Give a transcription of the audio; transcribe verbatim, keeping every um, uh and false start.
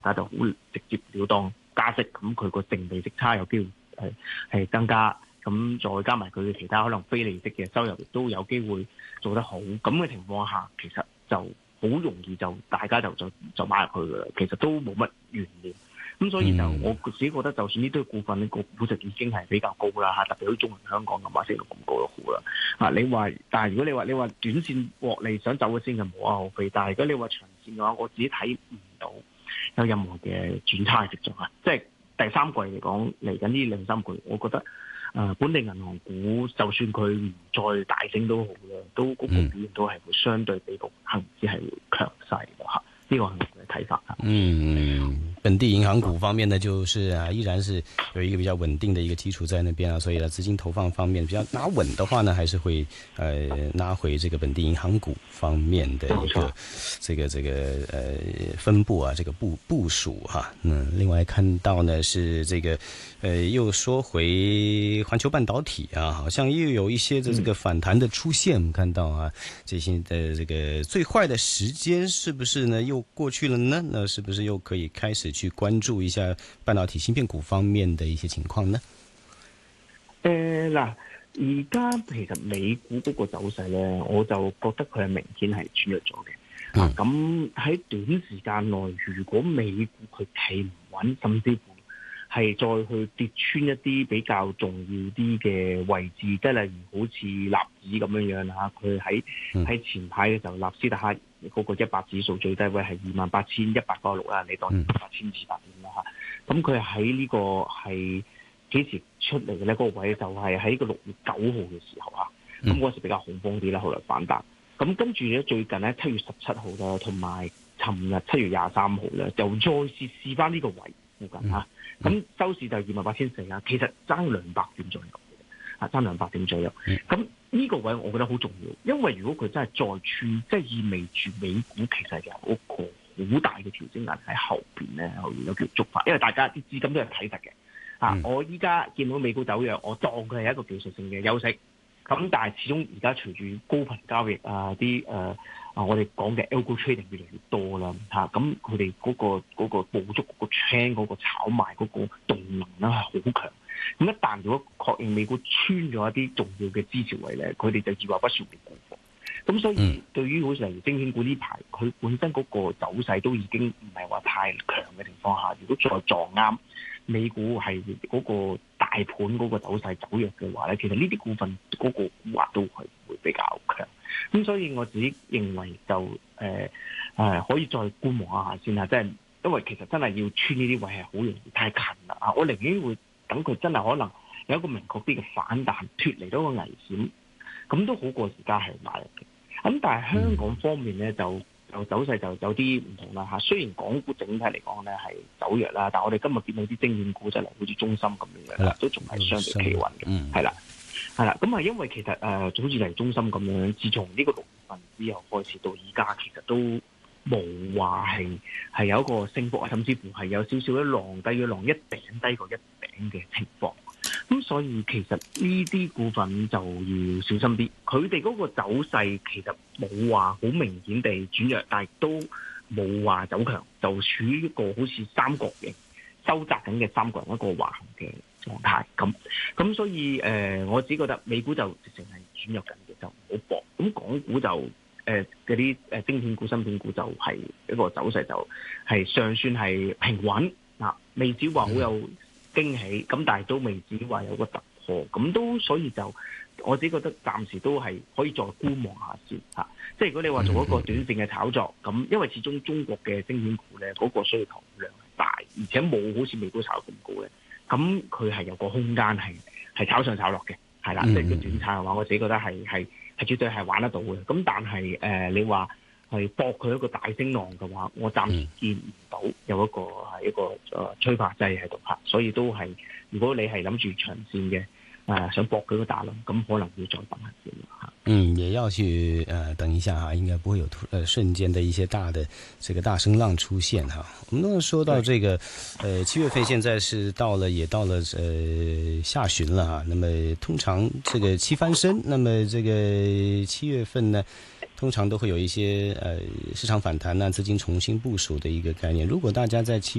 家就好直接了當加息，咁佢個淨利息差有機會係係增加，咁再加埋佢嘅其他可能非利息嘅收入亦都有機會做得好，咁嘅情況下，其實就好容易就大家就就就買入去㗎啦，其實都冇乜懸念。咁所以就我自己覺得，就算呢堆股份呢個估值已經係比較高啦嚇，特別好似中銀香港咁話升到咁高都好啦嚇。你話，但係如果你話你話短線獲利想走嘅先就無可厚非，但係如果你話長線嘅話，我自己睇唔到有任何嘅轉差嘅跡象啊。即係第三季嚟講嚟緊呢兩三個月，我覺得誒、呃、本地銀行股就算佢唔再大升都好啦，都嗰、那個表現都係會相對比個恆指係會強勢嘅嚇。呢、這個係我嘅睇法嚇。 嗯。本地銀行股方面呢，就是啊，依然是有一個比較穩定的一個基礎在那邊啊，所以呢，資金投放方面比較拿穩的話呢，還是會呃拿回這個本地銀行股方面的一個這個這個呃分布啊，這個部部署哈。嗯，另外看到呢是這個呃又說回環球半導體啊，好像又有一些的這個反彈的出現，我們看到啊，這些的這個最壞的時間是不是呢又過去了呢？那是不是又可以開始去關注一下半導體芯片股方面的一些情況呢？ 誒嗱，而家其實美股嗰個走勢咧，我就覺得佢係明顯係轉弱咗嘅。嗯、啊，咁喺短時間內，如果美股佢企唔穩，甚至乎係再去跌穿一啲比較重要啲嘅位置，即係例如好似納指咁樣樣嚇，佢喺喺前排嘅時候，納斯達克嗰個一百指數最低位係二萬八千一百九十六啦，你當八千二百點啦嚇。咁佢喺呢個係幾時出嚟嘅咧？嗰、那個位就係喺個六月九號嘅時候嚇，咁嗰時比較恐慌啲啦，後來反彈。咁跟住咧，最近咧七月十七號啦，同埋尋日七月廿三號咧，就再試試翻呢個位附近嚇。咁、嗯、收市就二萬八千四啦，其實爭兩百點左右嘅，啊爭兩百點左右。咁呢個位我覺得好重要，因為如果佢真係再穿，即係意味住美股其實有一個好大嘅調整壓喺後邊咧，有叫觸發，因為大家啲資金都係睇實嘅。啊，嗯、我依家見到美股走弱，我當佢係一個技術性嘅休息。咁但係始終而家隨住高頻交易啊，啲誒啊，我哋講嘅 algo trading 越嚟越多啦嚇，咁佢哋嗰個嗰、嗰個捕捉嗰個 trend 嗰個炒賣嗰個動能咧係好強。咁一旦如果確認美股穿咗一啲重要嘅支持位咧，佢哋就二話不說嘅沽貨。咁所以對於好似例如晶片股呢排，佢本身嗰個走勢都已經唔係話太強嘅情況下，如果再撞啱美股係嗰個大盤嗰個走勢走弱嘅話咧，其實呢啲股份嗰個估價都係會比較強。咁所以我自己認為就誒誒、呃呃、可以再觀望一下先啦，即係因為其實真係要穿呢啲位係好容易太近啦啊！我寧願會等佢真係可能有一個明確啲嘅反彈，脫離到個危險，咁都好過而家係買入嘅。咁但係香港方面咧就就走勢就有啲唔同啦嚇。雖然港股整體嚟講咧係走弱啦，但係我哋今日見到啲晶片股就嚟好似中芯咁樣啦，都仲係相對企穩嘅，係啦。係啦，咁係因為其實誒、呃，好似嚟中芯咁樣，自從呢個六月份之後開始到而家，其實都冇話係係有一個升幅啊，甚至乎係有少少一浪低咗浪，一頂低過一頂嘅情況。咁所以其實呢啲股份就要小心啲，佢哋嗰個走勢其實冇話好明顯地轉弱，但係都冇話走強，就處於一個好似三角形收窄緊嘅三角形一個橫行嘅狀態咁，咁所以誒、呃，我只覺得美股就直情係轉弱緊嘅，就唔好搏。咁港股就誒嗰啲誒晶片股、芯片股就係一個走勢就係尚算係平穩嗱，未至於話好有驚喜，咁但係都未至於話有個突破，咁都所以就我自己覺得暫時都係可以再觀望下先嚇。即係如果你話做一個短線嘅炒作，咁因為始終中國嘅晶片股咧嗰、那個需求量係大，而且冇好似美股炒咁高咧。咁佢係有個空間係係炒上炒落嘅，係啦，即係個短炒嘅話，我自己覺得係係係絕對係玩得到嘅。咁但係誒、呃，你話係搏佢一個大升浪嘅話，我暫時見唔到有一個係一個誒催化劑喺度嚇，所以都係如果你係諗住長線嘅誒、呃，想搏佢個大浪，咁可能要再等下先嚇。 嗯，也要去呃等一下哈，應該不會有突呃瞬間的一些大的這個大升浪出現哈。我們剛剛說到這個，呃七月份現在是到了也到了呃下旬了哈。那麼通常這個七翻身，那麼這個七月份呢， 通常都会有一些呃市场反弹啊，资金重新部署的一个概念。如果大家在七